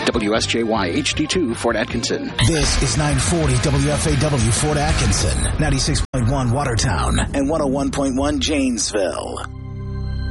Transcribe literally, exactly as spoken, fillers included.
W S J Y H D two, Fort Atkinson. This is nine forty W F A W, Fort Atkinson, ninety-six point one Watertown, and one oh one point one Janesville.